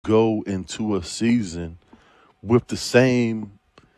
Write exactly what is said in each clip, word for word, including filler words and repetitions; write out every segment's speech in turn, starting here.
go into a season with the same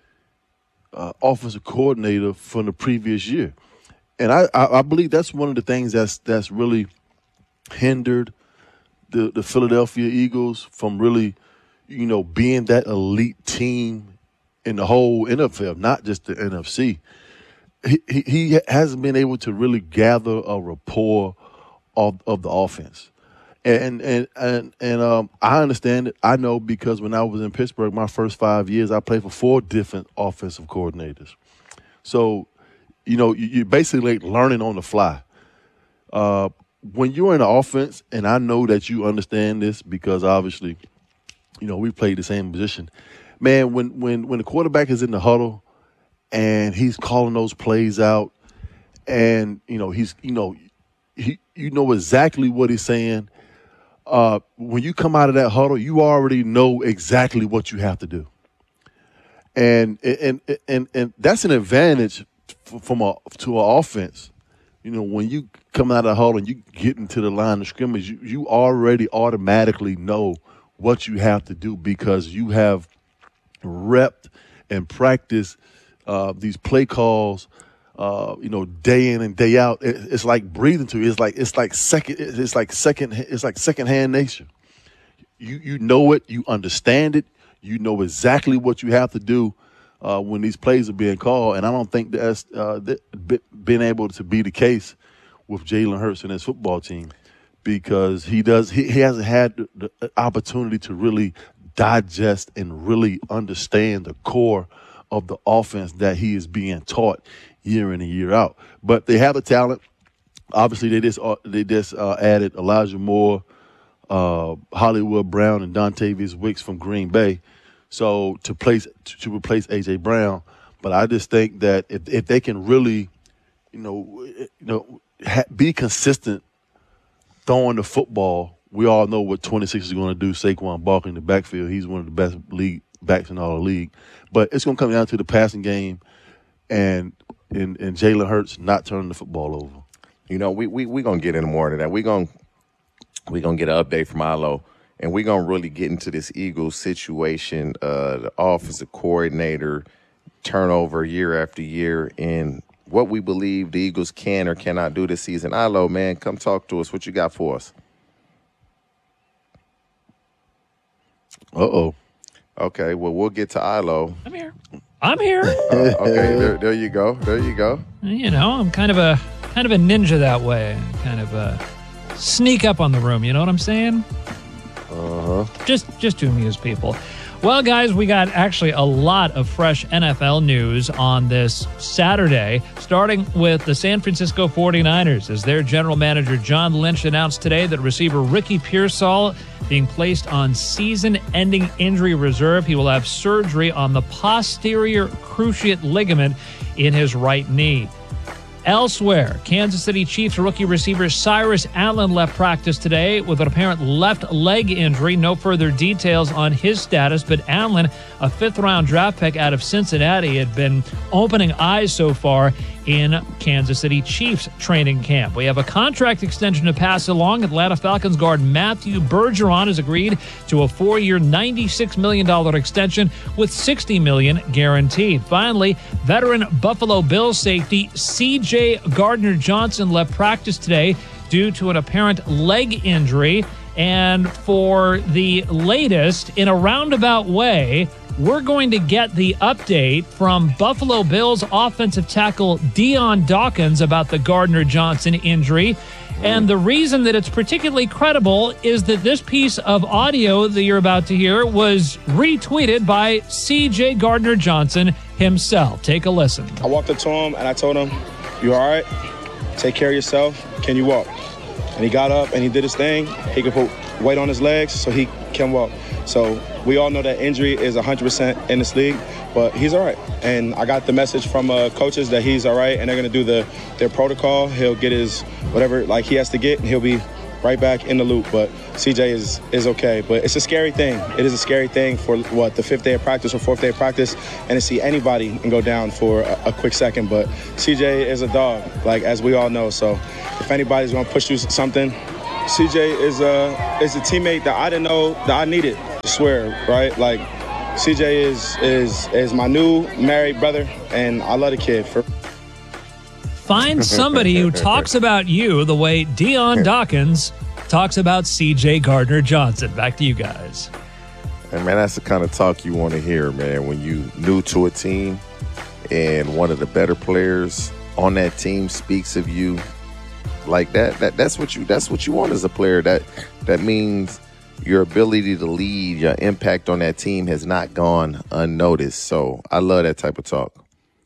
uh, offensive coordinator from the previous year. And I, I, I believe that's one of the things that's that's really hindered the, the Philadelphia Eagles from really, you know, being that elite team in the whole N F L, not just the N F C. He, he, he hasn't been able to really gather a rapport of of the offense. And and and and um, I understand it. I know because when I was in Pittsburgh, my first five years, I played for four different offensive coordinators. So, you know, you, you're basically like learning on the fly. Uh, when you're in the offense, and I know that you understand this because obviously, you know, we played the same position. Man, when when when the quarterback is in the huddle and he's calling those plays out, and you know he's you know he you know exactly what he's saying. Uh, when you come out of that huddle, you already know exactly what you have to do, and and and and that's an advantage from a to an offense. You know, when you come out of the huddle and you get into the line of scrimmage, you, you already automatically know what you have to do because you have repped and practiced uh, these play calls. Uh, you know, day in and day out, it, it's like breathing to you. It's like it's like second. It's like second. It's like secondhand nature. You you know it. You understand it. You know exactly what you have to do uh, when these plays are being called. And I don't think that's uh, that been able to be the case with Jalen Hurts and his football team because he does. He, he hasn't had the, the opportunity to really digest and really understand the core of the offense that he is being taught year in and year out. But they have the talent. Obviously, they just uh, they just uh, added Elijah Moore, uh, Hollywood Brown, and Dontavius Wicks from Green Bay, so to place to, to replace A J Brown. But I just think that if if they can really, you know, you know, ha- be consistent throwing the football, we all know what twenty-six is going to do. Saquon Barkley in the backfield, he's one of the best league backs in all the league. But it's going to come down to the passing game, and and, and Jalen Hurts not turning the football over. You know, we we we gonna get into more of that. We gonna we gonna get an update from Ilo, and we gonna really get into this Eagles situation, uh, the offensive coordinator turnover year after year, and what we believe the Eagles can or cannot do this season. Ilo, man, come talk to us. What you got for us? Uh oh. Okay, well, we'll get to Ilo. I'm here. I'm here. Uh, okay, there, there you go. There you go. You know, I'm kind of a kind of a ninja that way. Kind of a sneak up on the room. You know what I'm saying? Uh huh. Just just to amuse people. Well, guys, we got actually a lot of fresh N F L news on this Saturday, starting with the San Francisco forty-niners, as their general manager John Lynch announced today that receiver Ricky Pearsall being placed on season-ending injury reserve. He will have surgery on the posterior cruciate ligament in his right knee. Elsewhere, Kansas City Chiefs rookie receiver Cyrus Allen left practice today with an apparent left leg injury. No further details on his status, but Allen, a fifth-round draft pick out of Cincinnati, had been opening eyes so far in Kansas City Chiefs training camp. We have a contract extension to pass along. Atlanta Falcons guard Matthew Bergeron has agreed to a four-year, ninety-six million dollars extension with sixty million dollars guaranteed. Finally, veteran Buffalo Bills safety C J Gardner-Johnson left practice today due to an apparent leg injury. And for the latest, in a roundabout way, we're going to get the update from Buffalo Bills offensive tackle Dion Dawkins about the Gardner-Johnson injury. And the reason that it's particularly credible is that this piece of audio that you're about to hear was retweeted by C J Gardner-Johnson himself. Take a listen. I walked up to him and I told him, "You all right? Take care of yourself. Can you walk?" And he got up and he did his thing. He could put weight on his legs so he can walk. So we all know that injury is one hundred percent in this league, but he's all right. And I got the message from uh, coaches that he's all right, and they're going to do the their protocol. He'll get his whatever like he has to get, and he'll be right back in the loop. But C J is is okay. But it's a scary thing. It is a scary thing for, what, the fifth day of practice or fourth day of practice, and to see anybody and go down for a, a quick second. But C J is a dog, like, as we all know. So if anybody's going to push through something, C J is a, is a teammate that I didn't know that I needed. swear, right? Like, C J is is is my new married brother, and I love the kid. For Find somebody who talks about you the way Dion Dawkins talks about C J Gardner-Johnson. Back to you guys. And, man, that's the kind of talk you want to hear, man, when you new to a team and one of the better players on that team speaks of you like that. That that's what you that's what you want as a player. That that means your ability to lead, your impact on that team has not gone unnoticed. So I love that type of talk.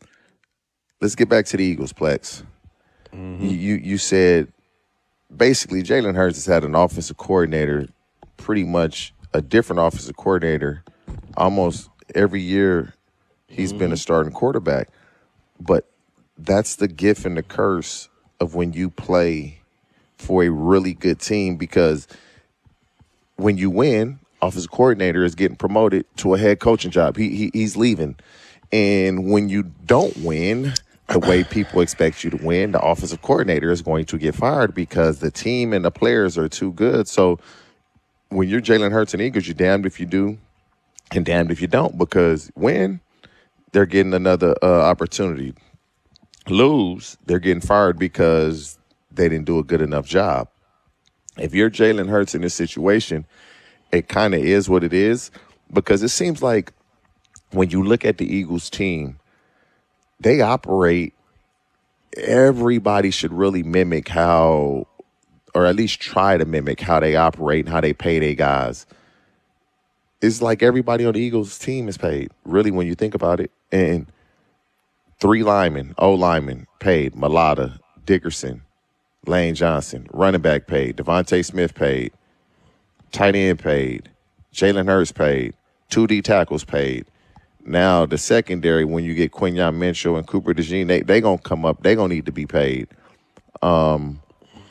Let's get back to the Eagles, Plex. Mm-hmm. You, you you said basically Jalen Hurts has had an offensive coordinator, pretty much a different offensive coordinator, almost every year he's mm-hmm. been a starting quarterback. But that's the gift and the curse of when you play for a really good team, because when you win, offensive coordinator is getting promoted to a head coaching job. He, he he's leaving. And when you don't win the way people expect you to win, the offensive coordinator is going to get fired because the team and the players are too good. So when you're Jalen Hurts and Eagles, you're damned if you do and damned if you don't, because win, they're getting another uh, opportunity. Lose, they're getting fired because they didn't do a good enough job. If you're Jalen Hurts in this situation, it kind of is what it is, because it seems like when you look at the Eagles team, they operate, everybody should really mimic how, or at least try to mimic how they operate and how they pay their guys. It's like everybody on the Eagles team is paid, really, when you think about it. And three linemen, O-linemen paid, Mailata, Dickerson, Lane Johnson, running back paid, Devontae Smith paid, tight end paid, Jalen Hurts paid, two D tackles paid. Now the secondary, when you get Quinyon Mitchell and Cooper DeJean, they they gonna come up. They gonna need to be paid. Um,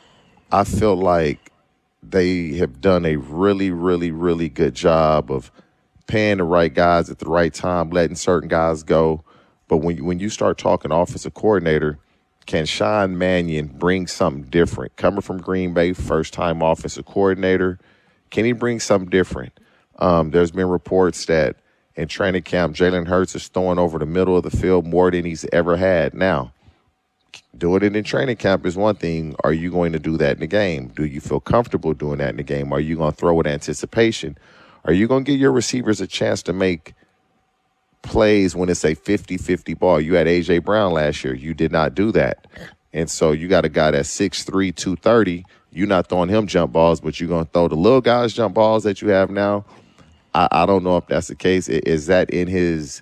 I feel like they have done a really, really, really good job of paying the right guys at the right time, letting certain guys go. But when you, when you start talking offensive coordinator, can Sean Mannion bring something different? Coming from Green Bay, first-time offensive coordinator, can he bring something different? Um, there's been reports that in training camp, Jalen Hurts is throwing over the middle of the field more than he's ever had. Now, doing it in training camp is one thing. Are you going to do that in the game? Do you feel comfortable doing that in the game? Are you going to throw with anticipation? Are you going to give your receivers a chance to make plays when it's a fifty-fifty ball? You had A J Brown last year. You did not do that. And so you got a guy that's six three, two thirty. You're not throwing him jump balls, but you're going to throw the little guys jump balls that you have now. I, I don't know if that's the case. Is that in his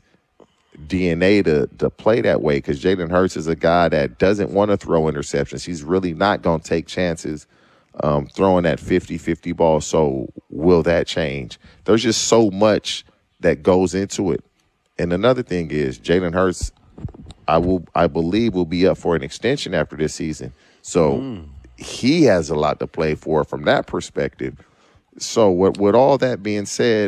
D N A to, to play that way? Because Jalen Hurts is a guy that doesn't want to throw interceptions. He's really not going to take chances um, throwing that fifty-fifty ball. So will that change? There's just so much that goes into it. And another thing is Jalen Hurts, I will, I believe, will be up for an extension after this season. So mm. he has a lot to play for from that perspective. So with, with all that being said,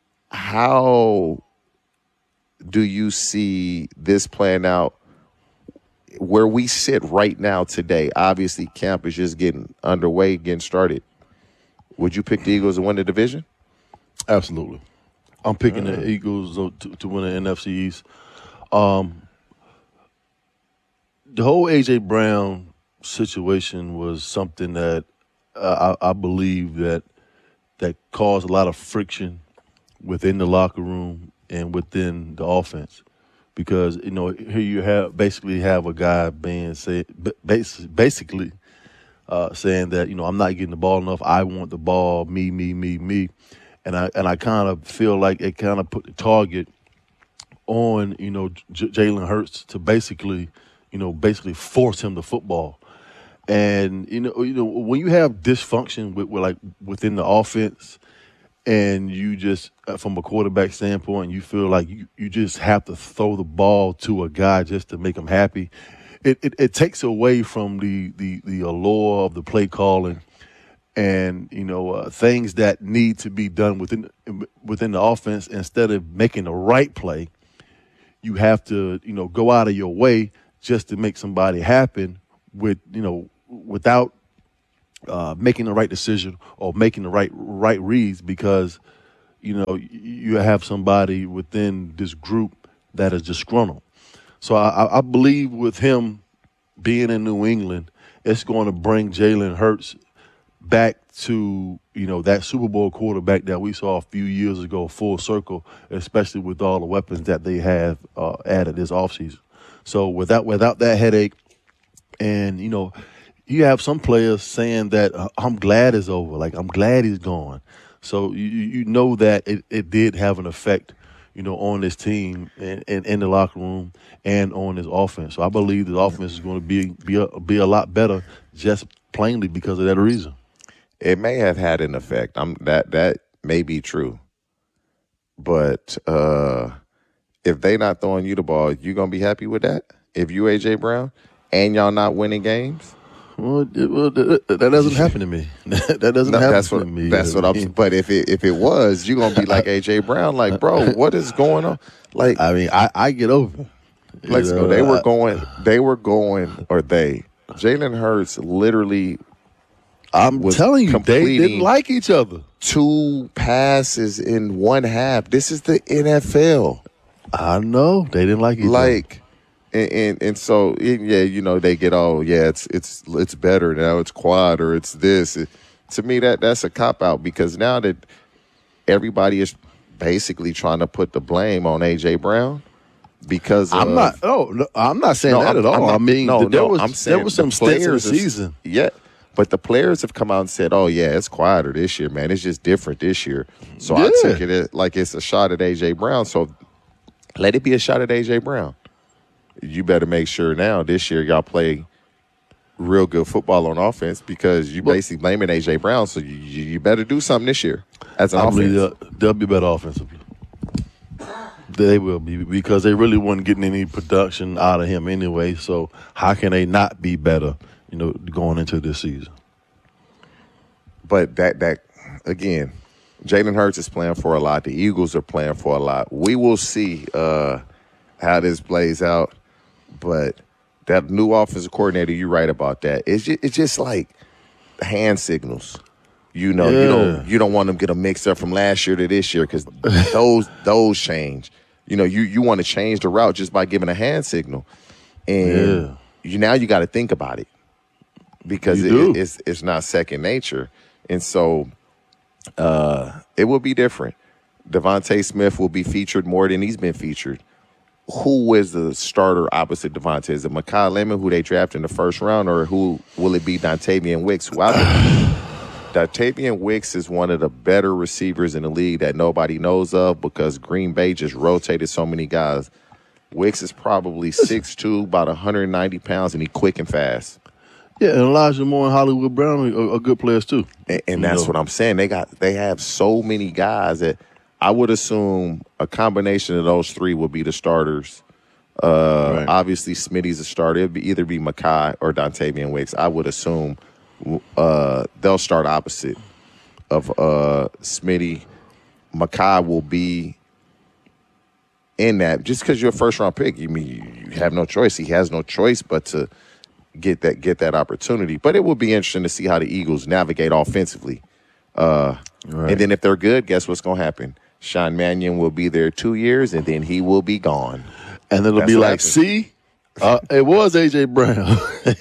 how do you see this playing out where we sit right now today? Obviously, camp is just getting underway, getting started. Would you pick the Eagles to win the division? Absolutely. I'm picking mm. the Eagles to, to win the N F C East. Um, the whole A J Brown situation was something that uh, I, I believe that that caused a lot of friction within the locker room and within the offense, because you know here you have basically have a guy being say basically uh, saying that you know I'm not getting the ball enough. I want the ball, me, me, me, me. And I and I kind of feel like it kind of put the target on, you know, J- Jalen Hurts to basically, you know, basically force him to football. And you know, you know, when you have dysfunction with, with like within the offense, and you just from a quarterback standpoint, you feel like you, you just have to throw the ball to a guy just to make him happy. It it, it takes away from the, the the allure of the play calling. And, you know, uh, things that need to be done within within the offense, instead of making the right play, you have to, you know, go out of your way just to make somebody happen with, you know, without uh, making the right decision or making the right right reads, because, you know, you have somebody within this group that is disgruntled. So I, I believe with him being in New England, it's going to bring Jalen Hurts back to, you know, that Super Bowl quarterback that we saw a few years ago full circle, especially with all the weapons that they have uh, added this offseason. So without without that headache, and, you know, you have some players saying that uh, I'm glad it's over, like I'm glad he's gone. So you, you know that it, it did have an effect, you know, on this team and, and in the locker room and on this offense. So I believe the offense is going to be be a, be a lot better just plainly because of that reason. It may have had an effect. I'm that that may be true, but uh, if they not throwing you the ball, you gonna be happy with that? If you A J Brown and y'all not winning games, well, it, well that, that doesn't happen to me. that doesn't no, happen that's what, to me. That's what I'm. But if it if it was, you gonna be like A J Brown, like, bro, what is going on? Like, I mean, I, I get over. Let's go. They were going. They were going, or they. Jalen Hurts literally. I'm telling you, they didn't like each other. Two passes in one half. This is the N F L. I know they didn't like each like, other. And, and and so yeah, you know, they get oh yeah, it's it's it's better now. It's quad or it's this. It, to me, that that's a cop out because now that everybody is basically trying to put the blame on A J Brown because I'm of, not. Oh, no, I'm not saying no, that I'm, at all. not, I mean, no, there no, was I'm saying there was some the stints in the players is- season. Yeah. But the players have come out and said, oh, yeah, it's quieter this year, man. It's just different this year. So Yeah. I took it like it's a shot at A J Brown. So let it be a shot at A J Brown. You better make sure now this year y'all play real good football on offense because you Well- basically blaming A J Brown. So you, you better do something this year as an I offense. believe they'll, they'll be better offensively. They will be because they really weren't getting any production out of him anyway. So how can they not be better, you know, going into this season? But that that again, Jalen Hurts is playing for a lot. The Eagles are playing for a lot. We will see uh, how this plays out. But that new offensive coordinator, you're right about that. It's just, it's just like hand signals. You know, Yeah. you don't you don't want them to get a mix up from last year to this year because those those change. You know, you you want to change the route just by giving a hand signal, and Yeah. you now you got to think about it because You it, do. it's it's not second nature, and so uh, it will be different. Devontae Smith will be featured more than he's been featured. Who is the starter opposite Devontae? Is it Mekhi Lemon, who they drafted in the first round, or who will it be Dontavian Wicks? Who I think Dontavian Wicks is one of the better receivers in the league that nobody knows of because Green Bay just rotated so many guys. Wicks is probably six two, about one hundred ninety pounds, and he quick and fast. Yeah, and Elijah Moore and Hollywood Brown are, are good players too. And, and You that's know. what I'm saying. They got they have so many guys that I would assume a combination of those three will be the starters. Uh, Right. Obviously, Smitty's a starter. It'd be either be Mekhi or Dontavian Wicks. I would assume uh, they'll start opposite of uh, Smitty. Mekhi will be in that just because you're a first round pick. You mean you have no choice. He has no choice but to get that get that opportunity. But it will be interesting to see how the Eagles navigate offensively. Uh, Right. And then if they're good, guess what's going to happen? Sean Mannion will be there two years, and then he will be gone. And it'll That's be what like, happens. see, uh, it was A J Brown.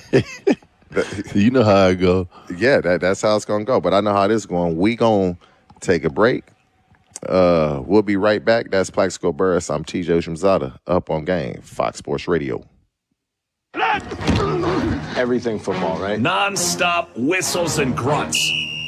You know how I go. Yeah, that, that's how it's going to go. But I know how this is going. We going to take a break. Uh, we'll be right back. That's Plaxico Burris. I'm T J Ushimzada, up on Game, Fox Sports Radio. Everything football, right? Non-stop whistles and grunts.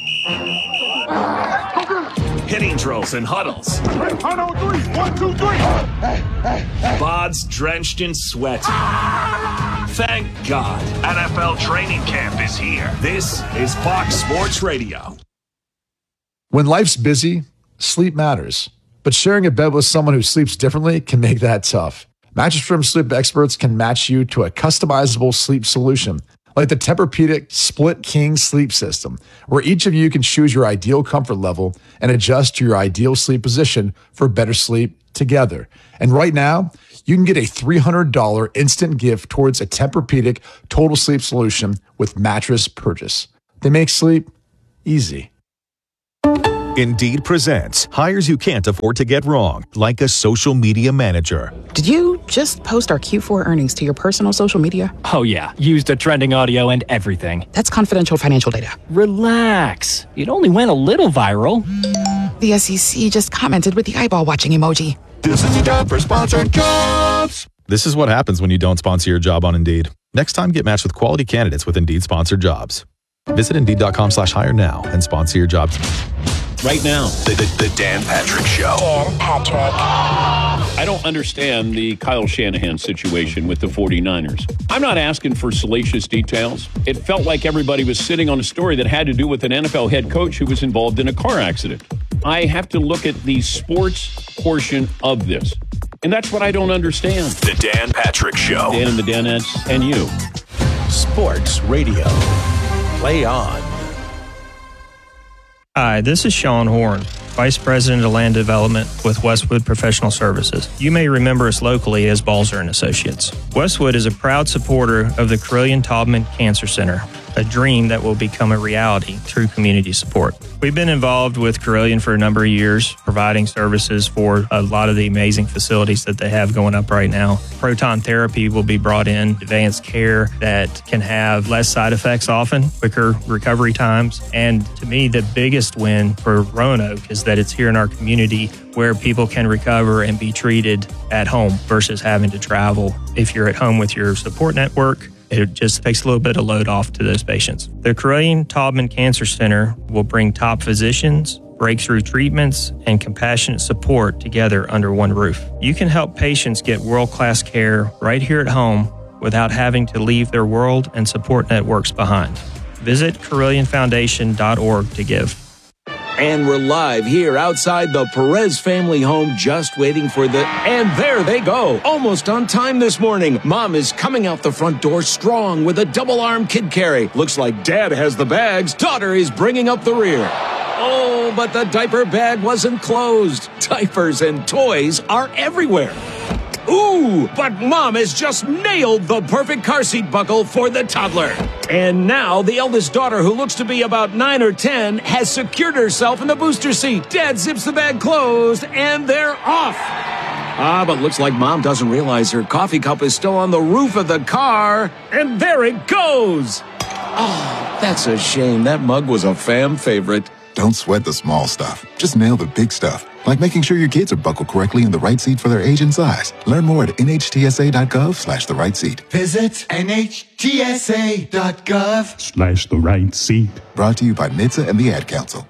Hitting drills and huddles. Huddle three, one, two, three. Bods drenched in sweat. Thank God. N F L training camp is here. This is Fox Sports Radio. When life's busy, sleep matters. But sharing a bed with someone who sleeps differently can make that tough. Mattress Firm sleep experts can match you to a customizable sleep solution, like the Tempur-Pedic Split King Sleep System, where each of you can choose your ideal comfort level and adjust to your ideal sleep position for better sleep together. And right now, you can get a three hundred dollars instant gift towards a Tempur-Pedic total sleep solution with mattress purchase. They make sleep easy. Indeed presents hires you can't afford to get wrong, like a social media manager. Did you just post our Q four earnings to your personal social media? Oh, yeah. Used the trending audio and everything. That's confidential financial data. Relax. It only went a little viral. The S E C just commented with the eyeball watching emoji. This is the job for sponsored jobs. This is what happens when you don't sponsor your job on Indeed. Next time, get matched with quality candidates with Indeed sponsored jobs. Visit Indeed.com slash hire now and sponsor your jobs. Right now, the, the, the Dan Patrick Show. Dan Patrick. I don't understand the Kyle Shanahan situation with the forty-niners. I'm not asking for salacious details. It felt like everybody was sitting on a story that had to do with an N F L head coach who was involved in a car accident. I have to look at the sports portion of this. And that's what I don't understand. The Dan Patrick Show. Dan and the Danettes and you. Sports Radio. Play on. Hi, this is Sean Horn, Vice President of Land Development with Westwood Professional Services. You may remember us locally as Balzer and Associates. Westwood is a proud supporter of the Carilion-Taubman Cancer Center, a dream that will become a reality through community support. We've been involved with Carilion for a number of years, providing services for a lot of the amazing facilities that they have going up right now. Proton therapy will be brought in, advanced care that can have less side effects often, quicker recovery times. And to me, the biggest win for Roanoke is that it's here in our community where people can recover and be treated at home versus having to travel. If you're at home with your support network, it just takes a little bit of load off to those patients. The Carilion-Taubman Cancer Center will bring top physicians, breakthrough treatments, and compassionate support together under one roof. You can help patients get world-class care right here at home without having to leave their world and support networks behind. Visit Carilion Foundation dot org to give. And we're live here outside the Perez family home, just waiting for the... And there they go, almost on time this morning. Mom is coming out the front door strong with a double-arm kid carry. Looks like Dad has the bags. Daughter is bringing up the rear. Oh, but the diaper bag wasn't closed. Diapers and toys are everywhere. Ooh, but Mom has just nailed the perfect car seat buckle for the toddler. And now the eldest daughter, who looks to be about nine or ten, has secured herself in the booster seat. Dad zips the bag closed, and they're off. Ah, but looks like Mom doesn't realize her coffee cup is still on the roof of the car. And there it goes. Oh, that's a shame. That mug was a fam favorite. Don't sweat the small stuff. Just nail the big stuff. Like making sure your kids are buckled correctly in the right seat for their age and size. Learn more at N H T S A dot gov slash the right seat. Visit N H T S A dot gov slash the right seat. Brought to you by N H T S A and the Ad Council.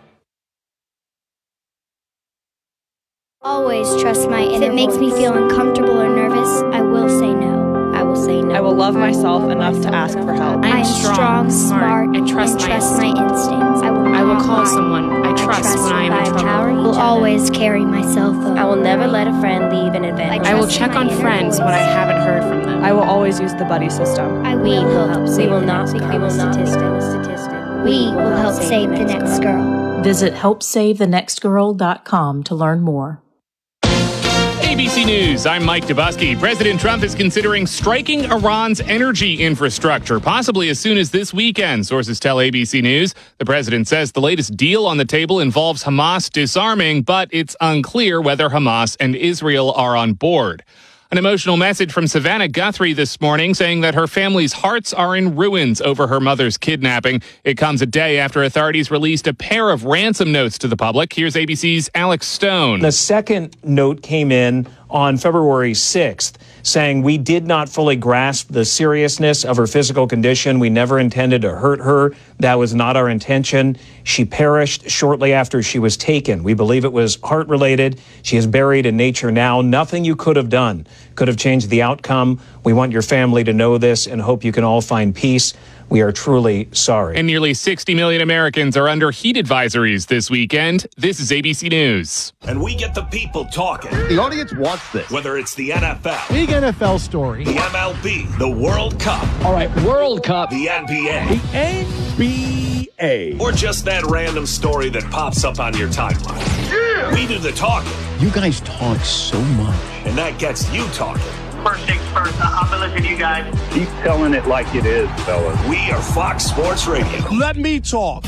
Always trust my inner voice. If it makes me feel uncomfortable or nervous, I will say no. I will say no. I will love myself enough to ask for help. I am strong, smart, and trust, and trust my, my instincts. I will, I will call someone I trust, I trust when I am in trouble. I will always carry my cell phone. I will never let a friend leave in advance. I, I will check on friends voice. when I haven't heard from them. I will always use the buddy system. I will help save the next girl. We will not become a statistic. We will help save the next girl. Visit help save the next girl dot com to learn more. A B C News, I'm Mike Dubusky. President Trump is considering striking Iran's energy infrastructure, possibly as soon as this weekend, sources tell A B C News. The president says the latest deal on the table involves Hamas disarming, but it's unclear whether Hamas and Israel are on board. An emotional message from Savannah Guthrie this morning saying that her family's hearts are in ruins over her mother's kidnapping. It comes a day after authorities released a pair of ransom notes to the public. Here's A B C's Alex Stone. The second note came in on February sixth, saying we did not fully grasp the seriousness of her physical condition. We never intended to hurt her. That was not our intention. She perished shortly after she was taken. We believe it was heart-related. She is buried in nature now. Nothing you could have done could have changed the outcome. We want your family to know this and hope you can all find peace. We are truly sorry. And nearly sixty million Americans are under heat advisories this weekend. This is A B C News. And we get the people talking. The audience wants this. Whether it's the N F L. Big N F L story. The M L B. The World Cup. All right, World Cup. The N B A. The N B A. Or just that random story that pops up on your timeline. Yeah! We do the talking. You guys talk so much. And that gets you talking. First things first, I'm gonna listen to you guys. Keep telling it like it is, fellas. We are Fox Sports Radio. Let me talk.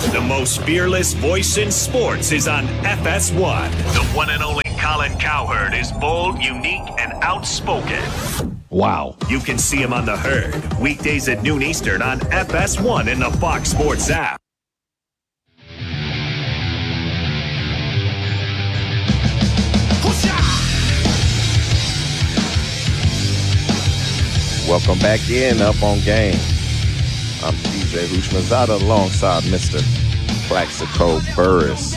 The most fearless voice in sports is on F S one. The one and only Colin Cowherd is bold, unique, and outspoken. Wow. You can see him on The Herd, weekdays at noon Eastern on F S one in the Fox Sports app. Welcome back in Up on Game. I'm T J Houshmandzadeh alongside Mister Plaxico Burress.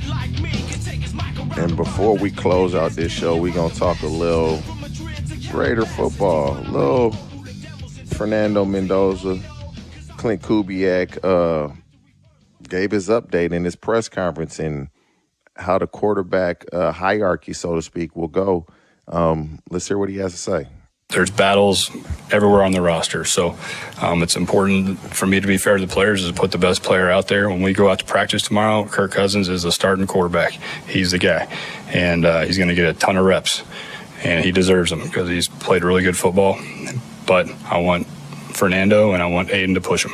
And before we close out this show, we're going to talk a little Raider football. A little Fernando Mendoza. Clint Kubiak uh, gave his update in his press conference and how the quarterback uh, hierarchy, so to speak, will go. Um, let's hear what he has to say. There's battles everywhere on the roster. So um, it's important for me to be fair to the players is to put the best player out there. When we go out to practice tomorrow, Kirk Cousins is the starting quarterback. He's the guy. And uh, he's going to get a ton of reps. And he deserves them because he's played really good football. But I want Fernando and I want Aiden to push him.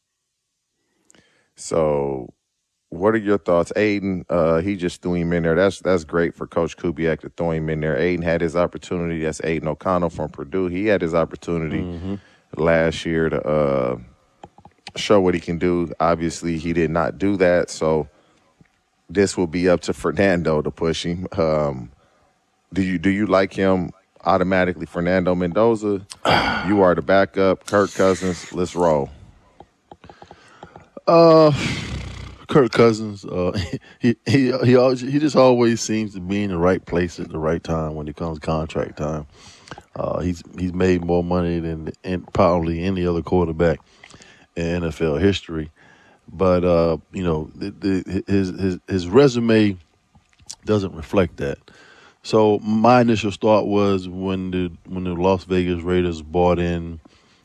So what are your thoughts? Aiden, uh, he just threw him in there. That's that's great for Coach Kubiak to throw him in there. Aiden had his opportunity. That's Aiden O'Connell from Purdue. He had his opportunity mm-hmm. last year to uh, show what he can do. Obviously, he did not do that. So this will be up to Fernando to push him. Um, do you do you like him automatically, Fernando Mendoza? You are the backup. Kirk Cousins, let's roll. Uh. Kirk Cousins, uh, he he he always, he just always seems to be in the right place at the right time when it comes to contract time. Uh, he's he's made more money than in probably any other quarterback in N F L history, but uh, you know the, the, his his his resume doesn't reflect that. So my initial thought was when the when the Las Vegas Raiders bought in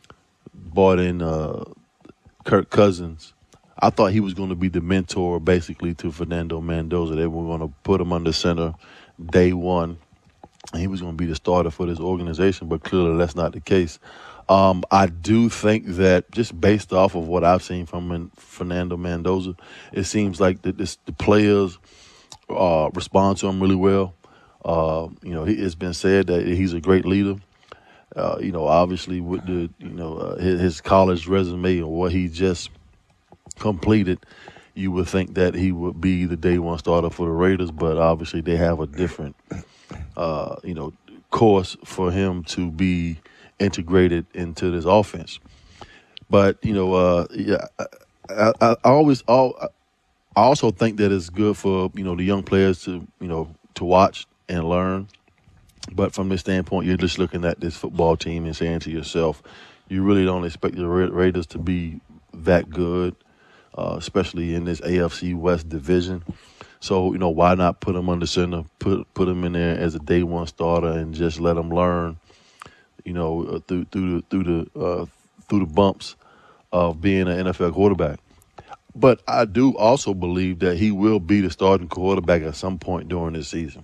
bought in uh, Kirk Cousins. I thought he was going to be the mentor, basically, to Fernando Mendoza. They were going to put him under center day one, and he was going to be the starter for this organization, but clearly that's not the case. Um, I do think that just based off of what I've seen from Fernando Mendoza, it seems like the, this, the players uh, respond to him really well. Uh, you know, it's been said that he's a great leader. Uh, you know, obviously with the, you know, uh, his, his college resume and what he just completed, you would think that he would be the day one starter for the Raiders, but obviously they have a different, uh, you know, course for him to be integrated into this offense. But you know, uh, yeah, I, I, I always, I also think that it's good for you know the young players to you know to watch and learn. But from this standpoint, you're just looking at this football team and saying to yourself, you really don't expect the Ra- Raiders to be that good. Uh, especially in this A F C West division. So, you know, why not put him under center, put put him in there as a day one starter and just let him learn, you know, uh, through through the through the uh, through the bumps of being an N F L quarterback. But I do also believe that he will be the starting quarterback at some point during this season.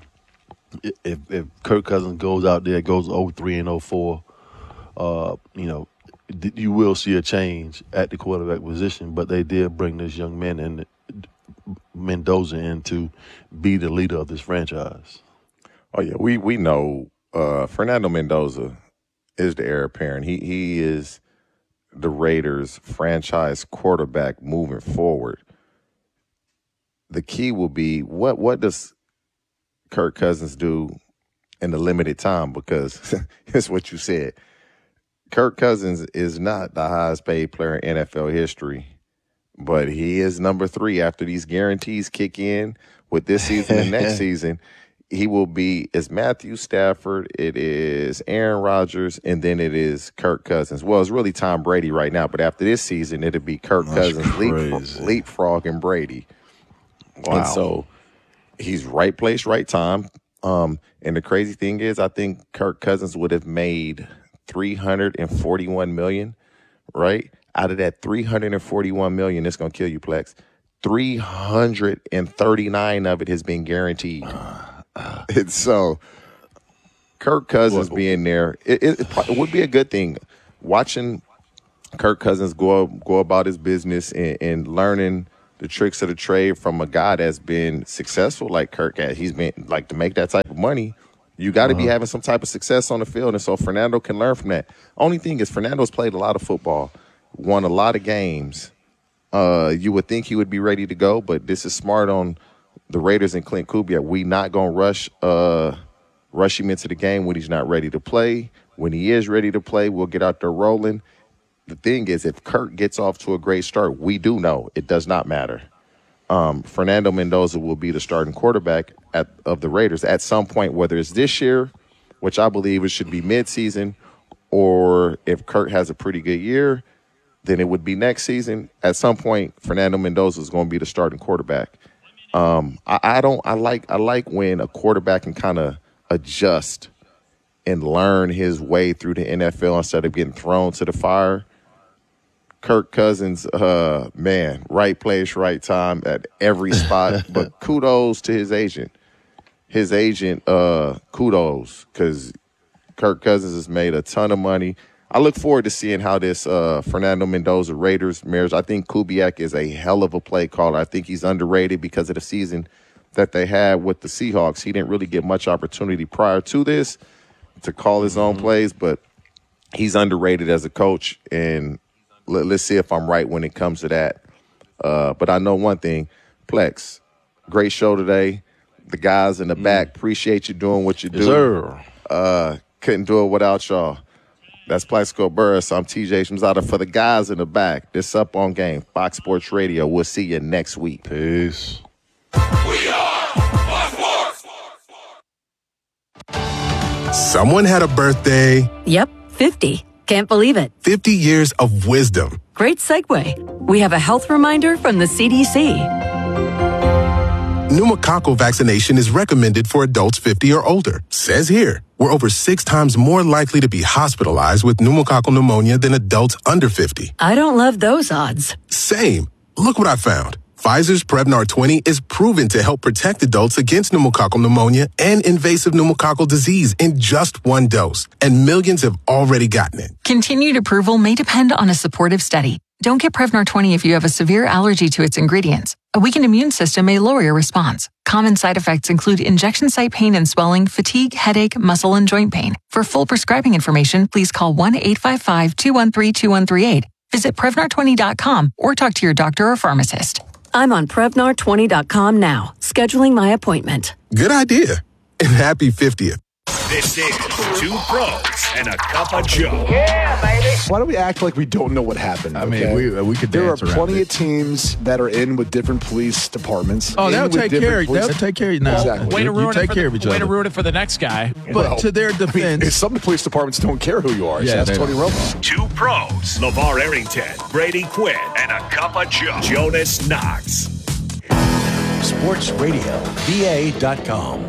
If if Kirk Cousins goes out there, goes oh three and oh four, uh, you know, you will see a change at the quarterback position, but they did bring this young man in, Mendoza in, to be the leader of this franchise. Oh yeah, we we know uh, Fernando Mendoza is the heir apparent. He he is the Raiders' franchise quarterback moving forward. The key will be what what does Kirk Cousins do in the limited time? Because it's what you said. Kirk Cousins is not the highest paid player in N F L history, but he is number three after these guarantees kick in with this season and next season. He will be, it's Matthew Stafford, it is Aaron Rodgers, and then it is Kirk Cousins. Well, it's really Tom Brady right now, but after this season, it'll be Kirk That's Cousins leapfrog, leapfrogging Brady. Wow. And so he's right place, right time. Um, and the crazy thing is, I think Kirk Cousins would have made three hundred forty-one million dollars, right? Out of that three hundred forty-one million dollars, it's going to kill you, Plex. three hundred thirty-nine of it has been guaranteed. And so Kirk Cousins what, being there, it, it, it would be a good thing. Watching Kirk Cousins go go about his business and, and learning the tricks of the trade from a guy that's been successful like Kirk has. He's been like to make that type of money. You got to uh-huh. be having some type of success on the field, and so Fernando can learn from that. Only thing is, Fernando's played a lot of football, won a lot of games. Uh, you would think he would be ready to go, but this is smart on the Raiders and Clint Kubiak. We not gonna rush uh, rush him into the game when he's not ready to play. When he is ready to play, we'll get out there rolling. The thing is, if Kirk gets off to a great start, we do know it does not matter. Um, Fernando Mendoza will be the starting quarterback at, of the Raiders at some point, whether it's this year, which I believe it should be midseason, or if Kirk has a pretty good year, then it would be next season. At some point, Fernando Mendoza is going to be the starting quarterback. Um, I, I don't. I like. I like when a quarterback can kind of adjust and learn his way through the N F L instead of getting thrown to the fire. Kirk Cousins, uh, man, right place, right time at every spot. But kudos to his agent. His agent, uh, kudos, because Kirk Cousins has made a ton of money. I look forward to seeing how this uh, Fernando Mendoza Raiders marriage. I think Kubiak is a hell of a play caller. I think he's underrated because of the season that they had with the Seahawks. He didn't really get much opportunity prior to this to call his own plays, but he's underrated as a coach, and let's see if I'm right when it comes to that. Uh, but I know one thing, Plex, great show today. The guys in the mm. back, appreciate you doing what you do. Yes, sir. Uh, couldn't do it without y'all. That's Plaxico Burris. I'm T J Shmzada for the guys in the back. This Up on Game, Fox Sports Radio. We'll see you next week. Peace. We are Fox Sports. Someone had a birthday. Yep, fifty. Can't believe it. fifty years of wisdom. Great segue. We have a health reminder from the C D C. Pneumococcal vaccination is recommended for adults fifty or older. Says here, we're over six times more likely to be hospitalized with pneumococcal pneumonia than adults under fifty. I don't love those odds. Same. Look what I found. Pfizer's Prevnar twenty is proven to help protect adults against pneumococcal pneumonia and invasive pneumococcal disease in just one dose. And millions have already gotten it. Continued approval may depend on a supportive study. Don't get Prevnar twenty if you have a severe allergy to its ingredients. A weakened immune system may lower your response. Common side effects include injection site pain and swelling, fatigue, headache, muscle, and joint pain. For full prescribing information, please call one eight five five, two one three, two one three eight. Visit Prevnar twenty dot com or talk to your doctor or pharmacist. I'm on Prevnar twenty dot com now, scheduling my appointment. Good idea. And happy fiftieth. This is Two Pros and a Cup of Joe. Yeah, baby. Why do we act like we don't know what happened? I mean, okay? we we could There are dance around plenty it. of teams that are in with different police departments. Oh, in they'll with take different care of police- they'll take care of you now. Exactly. Way to You ruin take it for care the, of each way to other. ruin it for the next guy. But Well, to their I mean, defense, some police departments don't care who you are. Yeah, Yeah, that's they Tony don't. Romo. Two Pros, LeVar Arrington, Brady Quinn, and a Cup of Joe, Jonas Knox. Sports Radio V A dot com.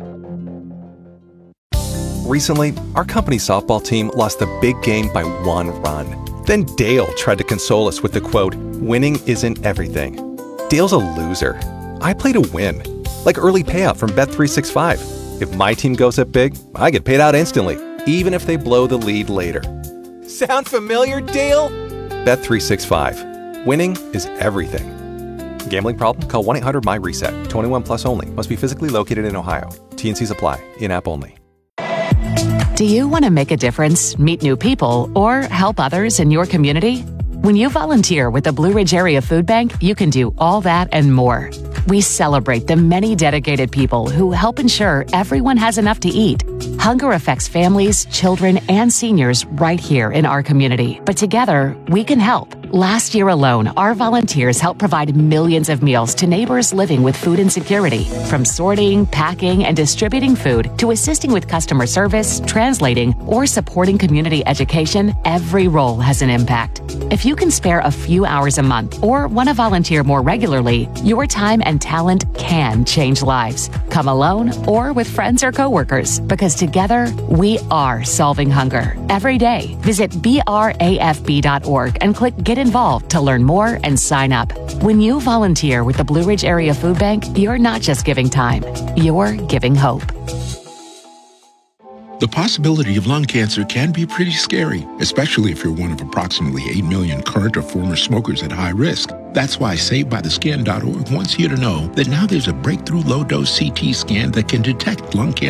Recently, our company softball team lost the big game by one run. Then Dale tried to console us with the quote, "Winning isn't everything." Dale's a loser. I play to win. Like early payout from Bet three sixty-five. If my team goes up big, I get paid out instantly, even if they blow the lead later. Sound familiar, Dale? Bet three sixty-five. Winning is everything. Gambling problem? Call one eight hundred M Y reset. twenty-one plus only. Must be physically located in Ohio. T N Cs apply. In-app only. Do you want to make a difference, meet new people, or help others in your community? When you volunteer with the Blue Ridge Area Food Bank, you can do all that and more. We celebrate the many dedicated people who help ensure everyone has enough to eat. Hunger affects families, children, and seniors right here in our community. But together, we can help. Last year alone, our volunteers helped provide millions of meals to neighbors living with food insecurity. From sorting, packing, and distributing food to assisting with customer service, translating, or supporting community education, every role has an impact. If you can spare a few hours a month or want to volunteer more regularly, your time and talent can change lives. Come alone or with friends or coworkers, because together we are solving hunger. Every day, visit B R A F B dot org and click Get Involved to learn more and sign up. When you volunteer with the Blue Ridge Area Food Bank, you're not just giving time, you're giving hope. The possibility of lung cancer can be pretty scary, especially if you're one of approximately eight million current or former smokers at high risk. That's why saved by the skin dot org wants you to know that now there's a breakthrough low-dose C T scan that can detect lung cancer